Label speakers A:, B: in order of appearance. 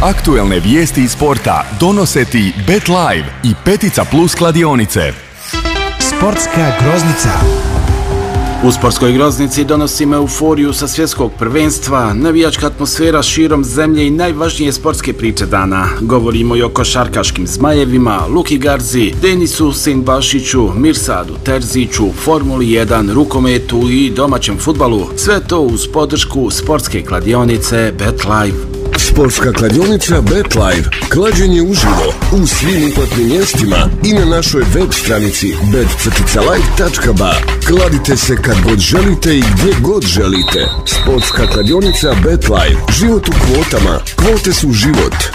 A: Aktuelne vijesti iz sporta donose ti Bet Live i Petica Plus kladionice.
B: Sportska groznica.
C: U Sportskoj groznici donosimo euforiju sa svjetskog prvenstva, navijačka atmosfera širom zemlje i najvažnije sportske priče dana. Govorimo i o košarkaškim zmajevima, Luki Garzi, Denisu Sinbašiću, Mirsadu Terziću, Formuli 1, rukometu i domaćem fudbalu. Sve to uz podršku sportske kladionice Bet Live.
D: Sportska kladionica Bet Live. Klađenje uživo u svim uplatnim mjestima i na našoj web stranici bet-live.ba. Kladite se kad god želite i gdje god želite. Sportska kladionica Bet Live. Život u kvotama. Kvote su život.